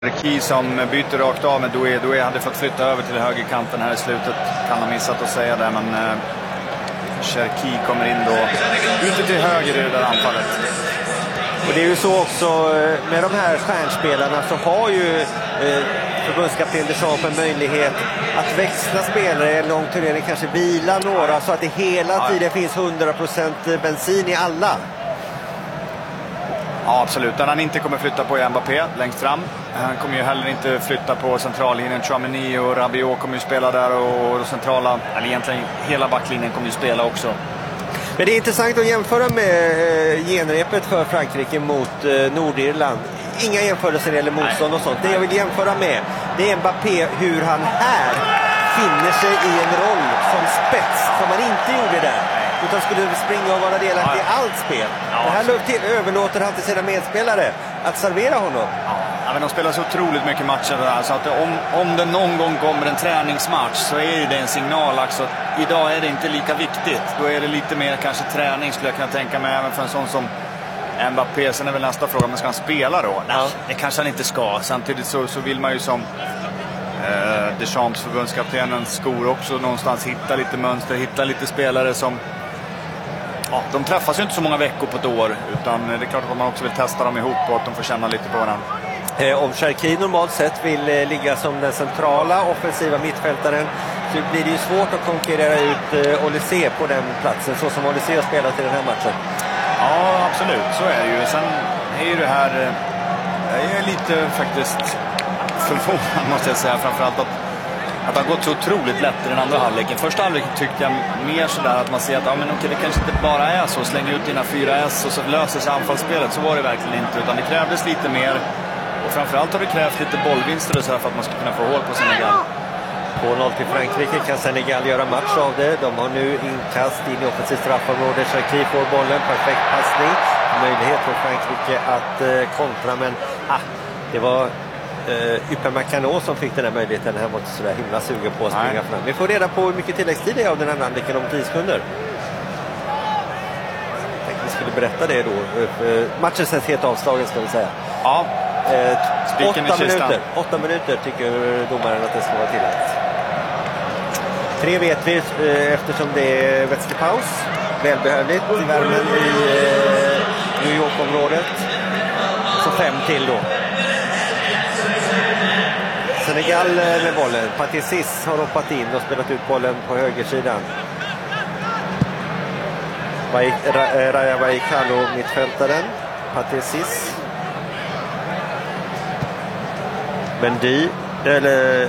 Cherki som byter rakt av med Doué hade fått flytta över till högerkanten här i slutet. Kan ha missat att säga det, men Cherki kommer in då ute till höger i det där anfallet. Och det är ju så också med de här stjärnspelarna, så har ju förbundskapten Deschamps en möjlighet att växla spelare i en lång turnering, kanske vila några, så att det hela tiden finns 100% bensin i alla. Ja, absolut. Han inte kommer flytta på Mbappé längst fram. Han kommer ju heller inte flytta på centrallinjen. Tchouaméni och Rabiot kommer ju spela där, och centrala, eller egentligen hela backlinjen kommer ju spela också. Men det är intressant att jämföra med genrepet för Frankrike mot Nordirland. Inga jämförelser eller motstånd och sånt. Det jag vill jämföra med, det är Mbappé, hur han här finner sig i en roll som spets som han inte gjorde där, utan skulle springa och vara delaktig i allt spel. Det här överlåter han till sina medspelare att servera honom. Ja, men de spelar så otroligt mycket matcher där, så att om det någon gång kommer en träningsmatch, så är det en signal också. Idag är det inte lika viktigt. Då är det lite mer kanske träning, skulle jag kunna tänka mig, även för en sån som Mbappé. Sen är väl nästa fråga, men ska han spela då? Nej, det kanske han inte ska. Samtidigt så vill man ju som Deschamps, förbundskaptenens skor också någonstans hitta lite mönster, hitta lite spelare som... Ja, de träffas ju inte så många veckor på ett år, utan det är klart att man också vill testa dem ihop och att de får känna lite på varandra. Om Cherki normalt sett vill ligga som den centrala offensiva mittfältaren, så blir det ju svårt att konkurrera ut Olysée på den platsen, så som Olysée har spelat i den här matchen. Ja, absolut, så är det ju. Sen är ju det här, jag är lite faktiskt förvånad, måste jag säga, framförallt att det har gått så otroligt lätt i den andra halvleken. Första halvleken tyckte jag mer sådär att man ser att det kanske inte bara är så. Släng ut dina 4S och så löser sig anfallsspelet. Så var det verkligen inte, utan det krävdes lite mer. Och framförallt har det krävt lite bollvinster och så här för att man ska kunna få hål på Senegal. 2-0 till Frankrike, kan Senegal göra match av det. De har nu inkast in i offensivt straffområde. Cherki får bollen, perfekt passning. Möjlighet för Frankrike att kontra, men det var Upamecano som fick den här möjligheten. Han var inte så där himla sugen på att springa fram. Vi får reda på hur mycket tilläggstid det är av den här halvleken om 10 sekunder. Jag tänkte vi skulle berätta det då. Matchen sätts helt avslagen, ska vi säga. Ja. 8 minuter tycker domaren att det ska vara tillagt. 3 vet vi, eftersom det är vätskepaus. Välbehövligt i värmen i New York-området. Så 5 till då. Senegal med bollen. Pathé har hoppat in och spelat ut bollen på högersidan. Raja Vallecano, mittfältaren. Pathé. Mendy, eller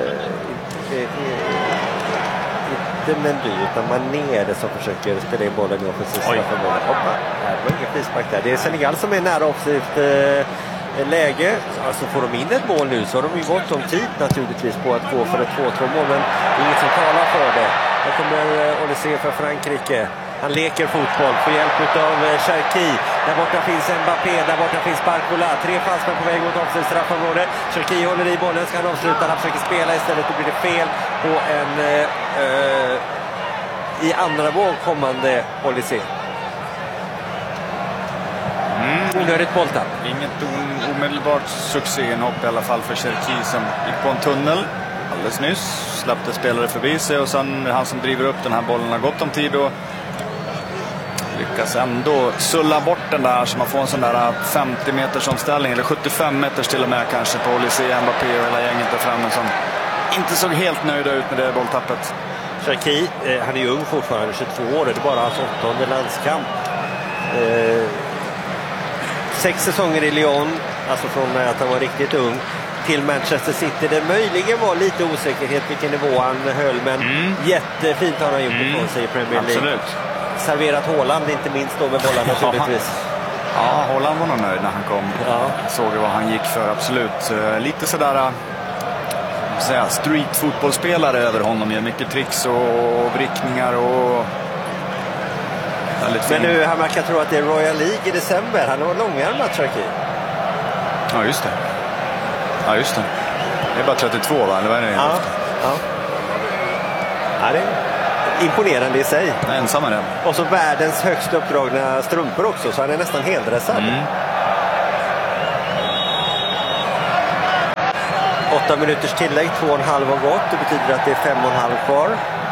inte Mendy utan Mané är det som försöker spela in bollen i offensivt straffområde. Det var ingen frispark där. Det är Senegal som är nära offensivt läge. Alltså får de in ett mål nu, så har de ju gått om tid naturligtvis på att gå för ett 2-2-mål, men det är inget som talar för det. Här kommer Olysée för Frankrike. Han leker fotboll, får hjälp av Cherki. Där borta finns Mbappé, där borta finns Barcola. 3 fastmän på väg mot offensivt straffområde. Cherki håller i bollen, ska han avsluta. Han försöker spela istället, då blir det fel på en i andra våg kommande Olysée. Onödigt bolltapp. Inget omedelbart succéinhopp i alla fall för Cherki, som gick på en tunnel alldeles nyss. Släppte spelare förbi sig, och sen han som driver upp den här bollen har gått om tid och lyckas ändå sulla bort den där, så man får en sån där 50 meters omställning, eller 75 meters till och med kanske, på Olysée, Mbappé och hela gänget där framme, som inte såg helt nöjda ut med det bolltappet. Cherki, han är ju ung fortfarande, 22 år, det är bara hans 8:e landskamp. 6 säsonger i Lyon, alltså från att han var riktigt ung till Manchester City. Det möjligen var lite osäkerhet vilken nivå han höll, men jättefint har han gjort ifrån sig i Premier League. Absolut. Serverat Haaland, inte minst då med bollarna naturligtvis. Ja, Haaland var nog nöjd när han kom. Såg vad han gick för, absolut. Lite sådär street-fotbollsspelare över honom. Gör mycket tricks och vrickningar och... Men nu, han verkar tro att det är Royal League i december. Han har långärmat, Cherki. Ja, just det. Det är bara 32, va? Eller vad är det? Ja, det är imponerande i sig. Ensam är det. Och så världens högst uppdragna strumpor också, så han är nästan heldressad. 8 minuters tillägg, 2,5 har gått. Det betyder att det är 5,5 kvar.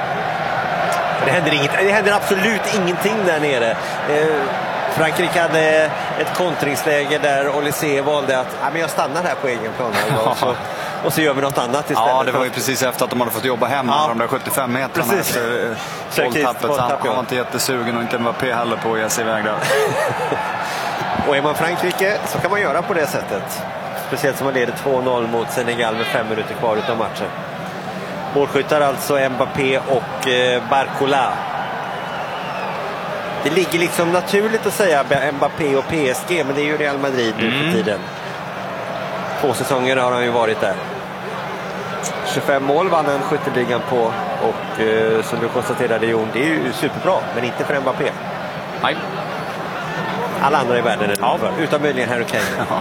Det händer absolut ingenting där nere. Frankrike hade ett kontringsläge där Olysée valde att men jag stannar här på egen plan och så gör vi något annat istället. Ja, det var ju precis efter att de hade fått jobba hem de där 75 metrarna. Precis. Han var inte jättesugen och inte Mbappé heller på att ge sig iväg där. Och är man Frankrike så kan man göra på det sättet. Speciellt som man leder 2-0 mot Senegal med 5 minuter kvar utav matchen. Målskyttar alltså Mbappé och Barcola. Det ligger liksom naturligt att säga Mbappé och PSG, men det är ju Real Madrid nu för tiden. 2 säsonger har han ju varit där. 25 mål vann han skytteligan på, och som du konstaterade Jon, det är ju superbra, men inte för Mbappé. Nej. Alla andra i världen är det för, utan möjligen Harry Kane. Ja.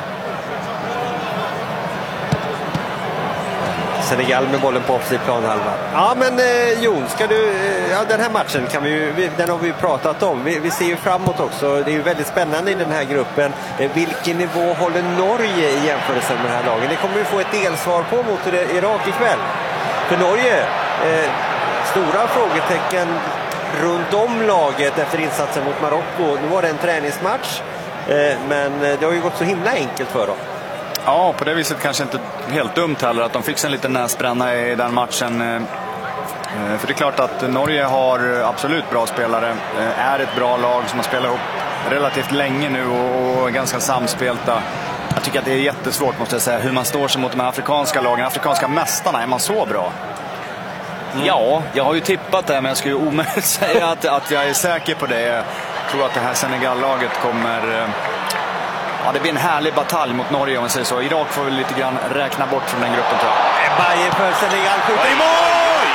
Senegal med bollen på offensiv planhalva. Ja, men Jon, ska du... den här matchen den har vi ju pratat om. Vi ser ju framåt också. Det är ju väldigt spännande i den här gruppen. Vilken nivå håller Norge i jämförelse med den här lagen? Det kommer vi få ett delsvar på mot Irak ikväll. För Norge, stora frågetecken runt om laget efter insatsen mot Marocko. Nu var det en träningsmatch, men det har ju gått så himla enkelt för dem. Ja, på det viset kanske inte helt dumt heller att de fick en liten näsbränna i den matchen. För det är klart att Norge har absolut bra spelare. Är ett bra lag som har spelat ihop relativt länge nu och är ganska samspelta. Jag tycker att det är jättesvårt, måste jag säga, hur man står sig mot de afrikanska lagen. Afrikanska mästarna, är man så bra? Ja, jag har ju tippat det, men jag skulle ju omöjligt säga att jag är säker på det. Jag tror att det här Senegal-laget kommer... Ja, det blir en härlig batalj mot Norge, om man säger så. Irak får väl lite grann räkna bort från den gruppen, tror jag. Bayern för Senegal skjuter i mål!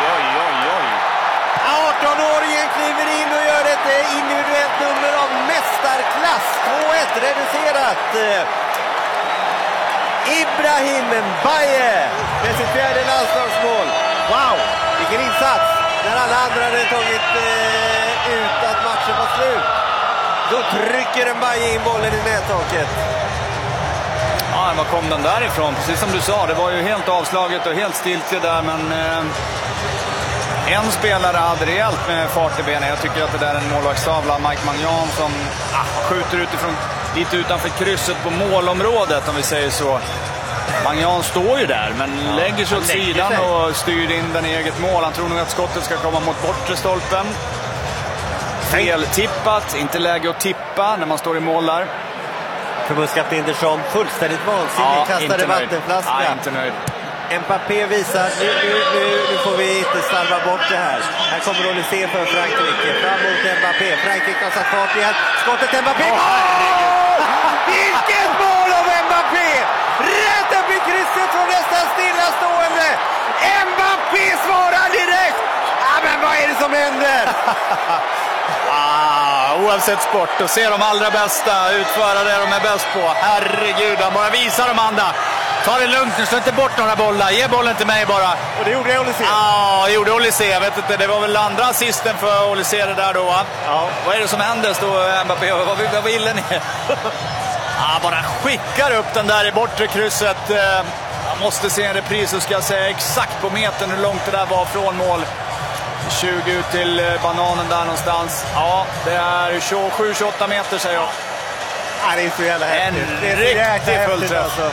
18-åringen kliver in och gör ett individuellt nummer av mästarklass. 2-1 reducerat. Ibrahim Mbaye med sitt 4:e landslagsmål. Wow, vilken insats! När alla andra hade tagit ut att matchen var slut, då trycker Mbaye in bollen i nättaket. Ja, var kom den därifrån? Precis som du sa, det var ju helt avslaget och helt stiltje där, men en spelare hade rejält med fart i benen. Jag tycker att det där är en målvaktstavla, Mike Maignan, som skjuter utifrån lite utanför krysset på målområdet, om vi säger så. Maignan står ju där, men lägger sig åt sidan och styr in den i eget mål. Han tror nog att skottet ska komma mot bortre stolpen. Feltippat, inte läge att tippa när man står i mål där. Förbundskapten Deschamps fullständigt vansinnig, kastade vattenflaska. Ja, inte nöjd. Mbappé visar, nu får vi inte slarva bort det här. Här kommer Olysée för Frankrike, fram mot Mbappé. Frankrike har satt fart igen. Skottet Mbappé. Vilket mål av Mbappé! Rätt upp i krysset från nästan stillastående. Mbappé svarar direkt. Men vad är det som händer? Oavsett sport, och se de allra bästa utföra det de är bäst på. Herregud, han bara visar de andra. Ta det lugnt, nu slå inte bort några bollar. Ge bollen till mig bara. Och det gjorde Olysée. Ja, gjorde Olysée. Jag vet inte, det var väl andra assisten för Olysée det där då, va? Ja. Vad är det som händer? Står Mbappé, vad ville ni? Bara skickar upp den där i bortre krysset. Jag måste se en repris och ska säga exakt på metern hur långt det där var från mål. 20 ut till bananen där någonstans. Ja, det är 27-28 meter, säger jag. Det är så jävla häftigt. En riktig fullträff. Alltså.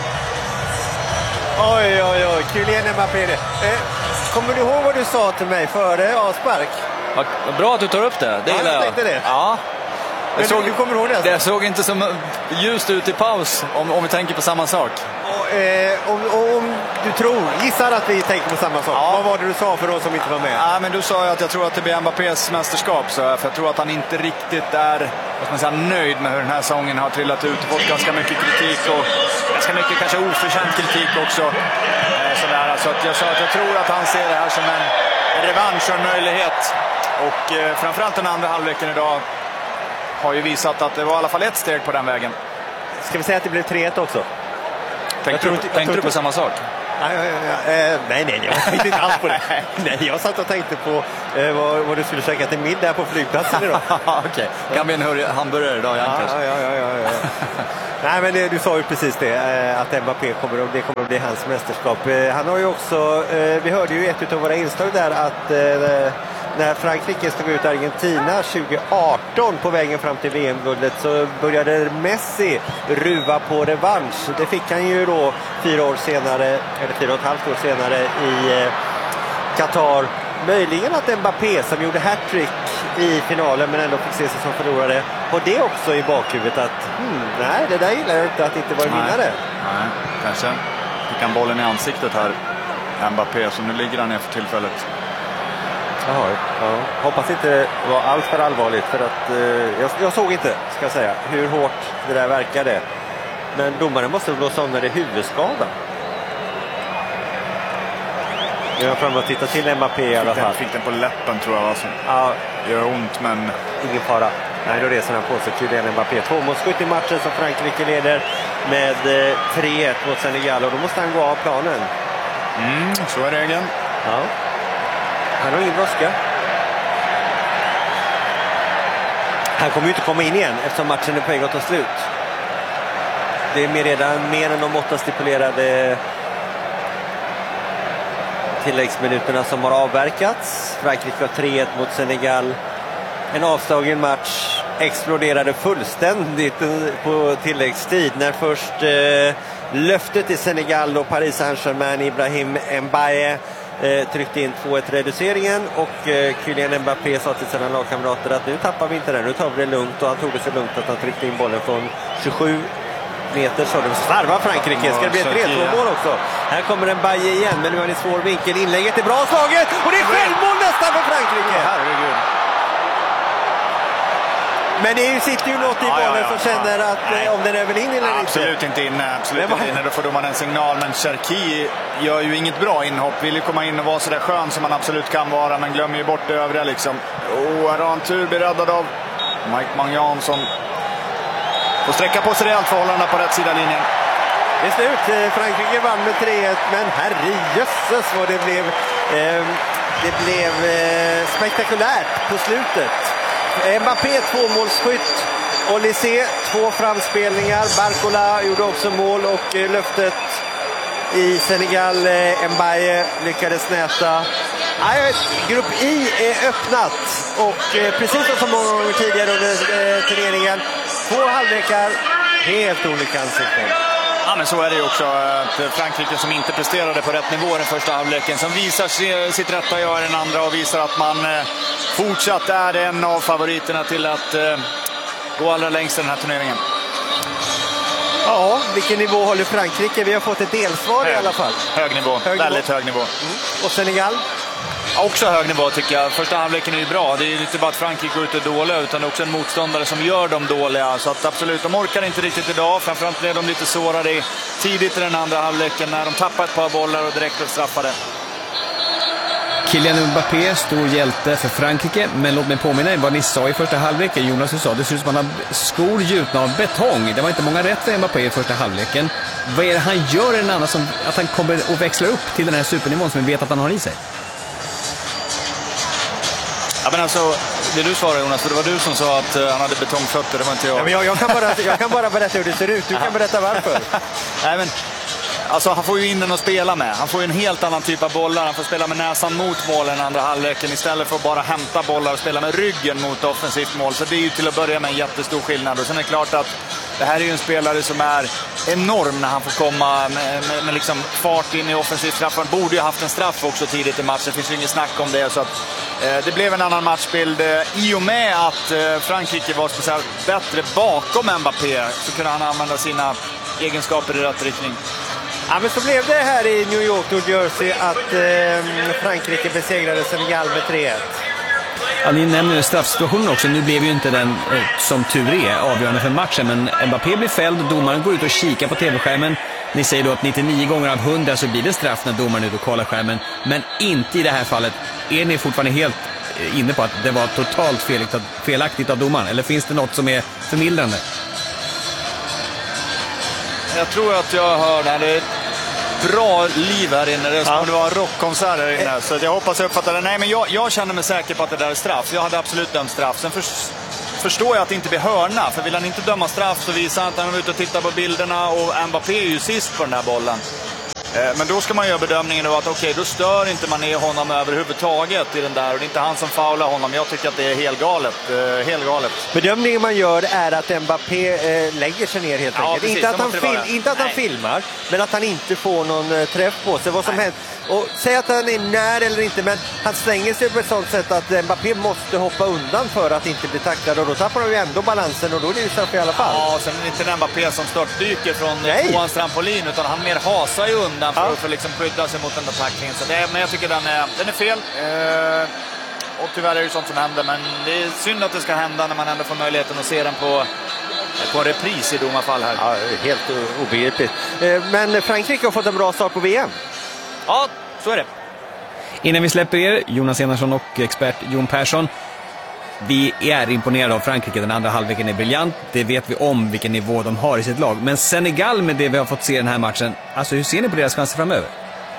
Oj, Kylian Mbappé. Kommer du ihåg vad du sa till mig före avspark? Vad bra att du tar upp det. Det gillar jag. Tänkte det. Ja. Du kommer ihåg det? Alltså? Det såg inte som ljust ut i paus, om vi tänker på samma sak. Om du gissar att vi tänker på samma sak. Ja. Vad var det du sa för oss som inte var med? Ja, men du sa att jag tror att det blir Mbappés mästerskap. Så för jag tror att han inte riktigt är nöjd med hur den här säsongen har trillat ut. Och fått ganska mycket kritik och ganska mycket kanske oförtjänt kritik också. Så att jag sa att jag tror att han ser det här som en revansch och en möjlighet. Och framförallt den andra halvleken idag har ju visat att det var i alla fall ett steg på den vägen. Ska vi säga att det blev 3-1 också? Tänkte du på samma sak? Nej, jag tänkte inte alls på det. Nej, jag satt och tänkte på vad du skulle käka till middag på flygplatsen idag. Okej, kan bli en hamburgare idag, Jankers. Ja. Nej, men du sa ju precis det, att Mbappé kommer att bli hans mästerskap. Han har ju också, vi hörde ju ett av våra inslag där att när Frankrike stod ut Argentina 2018 på vägen fram till VM-guldet så började Messi ruva på revansch. Det fick han ju då 4,5 år senare i Qatar. Möjligen att Mbappé som gjorde hattrick i finalen men ändå fick se sig som förlorare. Och det också i bakhuvudet att nej, det där gillar jag inte, att inte vara vinnare. Nej, kanske fick han bollen i ansiktet här, Mbappé, så nu ligger han ner för tillfället. Jaha, ja. Hoppas inte det var allt för allvarligt, för att jag såg inte, ska jag säga, hur hårt det där verkade. Men domaren måste blåsa om när det är huvudskada. Jag är framme och tittar till Mbappé i alla fall. Fick den på läppen, tror jag. Alltså. Ja. Det gör ont, men... Ingen fara. Nej, då reser han på sig till Mbappé. 2-målsskytt i matchen som Frankrike leder med 3-1 mot Senegal. Och då måste han gå av planen. Så är regeln. Ja. Han har ingen brådska. Han kommer ju inte komma in igen eftersom matchen är på väg att ta slut. Det är redan mer än de 8 stipulerade tilläggsminuterna som har avverkats. Frankrike var 3-1 mot Senegal. En avslagen match exploderade fullständigt på tilläggstid när först löftet i Senegal och Paris Saint-Germain, Ibrahim Mbaye, tryckte in 2-1 reduceringen och Kylian Mbappé sa till sina lagkamrater att nu tappar vi inte den, nu tar vi det lugnt, och han tog det så lugnt att han tryckte in bollen från 27 meter, så de svarvar Frankrike. Ska det bli ett 3-2-mål också? Här kommer en Mbaye igen, men nu har det svår vinkel. Inlägget är bra slaget och det är självmål nästan för Frankrike. Herregud. Men det sitter ju något i bollen som känner att om den är väl in eller inte. Absolut inte inne, absolut inte inne. Då får domaren en signal, men Cherki gör ju inget bra inhopp. Vill ju komma in och vara så där skön som man absolut kan vara, men glömmer ju bort det övriga liksom. Här har han tur, blir räddad av Mike Maignan som får sträcka på sig rejält förhållandena på rätt sida linjen. Det är slut. Frankrike vann med 3-1, men herrejösses vad det blev. Det blev spektakulärt på slutet. Mbappé 2-målsskytt. Olysée 2 framspelningar. Barcola gjorde också mål och löftet i Senegal. Mbaye lyckades näta. Grupp I är öppnat och precis som många gånger tidigare under turneringen, 2 halvlekar, helt olika ansikten. Ja, men så är det ju också, att Frankrike som inte presterade på rätt nivå den första halvleken, som visar sitt rätta gör den andra och visar att man fortsatt är en av favoriterna till att gå allra längst i den här turneringen. Ja, vilken nivå håller Frankrike? Vi har fått ett delsvar i alla fall. Hög nivå, väldigt hög nivå. Och Senegal? Också hög nivå tycker jag. Första halvleken är ju bra. Det är ju inte bara att Frankrike går ut och dåliga, utan också en motståndare som gör dem dåliga. Så att absolut, de orkar inte riktigt idag. Framförallt blev de lite sårade tidigt i den andra halvleken när de tappade ett par bollar och direkt blev straffade. Kylian Mbappé, stor hjälte för Frankrike, men låt mig påminna er vad ni sa i första halvleken. Jonas, du sa det ser ut som att man har skor gjutna av betong. Det var inte många rätt för Mbappé i första halvleken. Vad är det han gör i den andra som att han kommer och växlar upp till den här supernivån som vi vet att han har i sig? Ja, men alltså, det du svarade, Jonas, för det var du som sa att han hade betongfötter, det var inte jag. Ja, men jag kan bara berätta hur det ser ut. Du kan berätta varför. Nej, men alltså, han får ju in den att spela med. Han får ju en helt annan typ av bollar. Han får spela med näsan mot målen i andra halvleken istället för att bara hämta bollar och spela med ryggen mot offensivt mål. Så det är ju till att börja med en jättestor skillnad. Och sen är det klart att det här är ju en spelare som är enorm när han får komma med liksom fart in i offensivt straff. Han borde ju haft en straff också tidigt i matchen. Det finns ju inget snack om det. Så att, det blev en annan matchbild. I och med att Frankrike var speciellt bättre bakom Mbappé så kunde han använda sina egenskaper i rätt riktning. Ja, men så blev det här i New York, New Jersey, att Frankrike besegrade Senegal med 3-1. Ja, ni nämner straffsituationen också. Nu blev ju inte den, som tur är, avgörande för matchen. Men Mbappé blir fälld och domaren går ut och kikar på tv-skärmen. Ni säger då att 99 gånger av 100 så blir det straff när domaren är ute och kollar skärmen. Men inte i det här fallet. Är ni fortfarande helt inne på att det var totalt felaktigt av domaren? Eller finns det något som är förmildrande? Jag tror att jag hör det. Det är ett bra liv här inne. Det skulle vara rockkonsert här inne. Så jag hoppas jag uppfattar det. Nej, men jag känner mig säker på att det där är straff. Jag hade absolut dömt straff. Sen förstår jag att det inte blir hörna. För vill han inte döma straff så visar han att han är ute och tittar på bilderna. Och Mbappé är ju sist på den här bollen. Men då ska man göra bedömningen då att okej, då stör inte man ner honom överhuvudtaget i den där. Och det är inte han som faular honom. Jag tycker att det är helt galet. Bedömningen man gör är att Mbappé lägger sig ner helt enkelt. Precis, inte att han filmar, men att han inte får någon träff på sig. Vad som händer. Och säg att han är när eller inte, men han slänger sig på ett sånt sätt att Mbappé måste hoppa undan för att inte bli tacklad. Och då tappar han ju ändå balansen och då är det ju straff i alla fall. Ja, sen är det inte en Mbappé som störtdyker från tvåans trampolin, utan han mer hasar ju undan för att liksom skydda sig mot den där tacklingen. Så men jag tycker den är fel. Och tyvärr är det ju sånt som händer, men det är synd att det ska hända när man ändå får möjligheten att se den på en repris i domarfall här. Ja, helt obegripligt. Men Frankrike har fått en bra start på VM. Ja, så är det. Innan vi släpper er, Jonas Enarsson och expert Jon Persson. Vi är imponerade av Frankrike. Den andra halvleken är briljant. Det vet vi om vilken nivå de har i sitt lag. Men Senegal, med det vi har fått se i den här matchen, alltså hur ser ni på deras chanser framöver?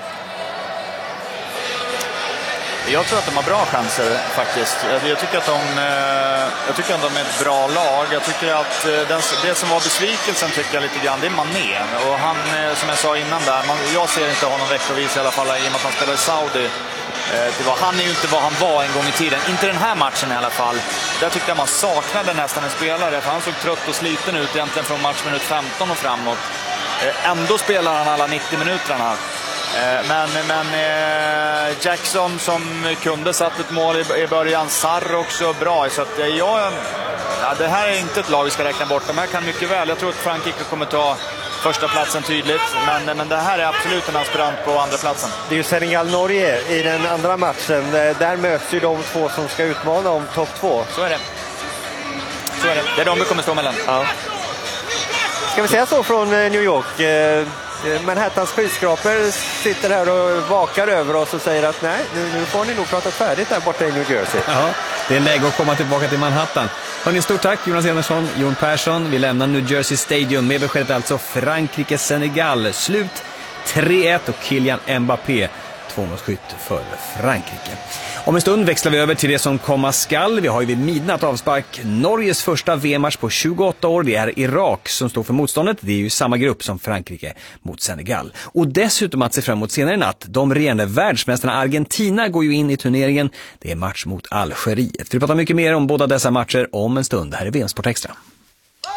Jag tror att de har bra chanser faktiskt. Jag tycker att de är ett bra lag. Jag tycker att det som var besvikelsen tycker jag lite grann, det är Mané. Och han, som jag sa innan där, jag ser inte honom veckovis i alla fall i och med att han spelar i Saudi. Han är ju inte vad han var en gång i tiden. Inte den här matchen i alla fall. Där tyckte jag man saknade nästan en spelare. För han såg trött och sliten ut egentligen från matchminut 15 och framåt. Ändå spelar han alla 90 minuterna. Men Jackson som kunde satt ett mål i början, Sarr också bra. Så att det här är inte ett lag vi ska räkna bort. De här kan mycket väl. Jag tror att Frankrike kommer ta första platsen tydligt. Men det här är absolut en aspirant på andra platsen. Det är ju Senegal-Norge i den andra matchen. Där möts ju de två som ska utmana om topp 2. Så är det. Det är de vi kommer stå mellan. Ja. Ska vi säga så från New York? Manhattans skyskrapor sitter här och vakar över oss och säger att nej, nu får ni nog pratat färdigt där borta i New Jersey. Ja, det är läge att komma tillbaka till Manhattan. Hörrni, stort tack Jonas Enarsson, Jon Persson. Vi lämnar New Jersey Stadium med beskedet alltså Frankrike-Senegal. Slut 3-1 och Kylian Mbappé 2-målsskytt för Frankrike. Om en stund växlar vi över till det som komma skall. Vi har ju vid midnatt avspark Norges första VM-match på 28 år. Det är Irak som står för motståndet. Det är ju samma grupp som Frankrike mot Senegal. Och dessutom att se fram emot senare i natt. De regerande världsmästarna Argentina går ju in i turneringen. Det är match mot Algeriet. Vi pratar mycket mer om båda dessa matcher om en stund. Här är VM Sport Extra.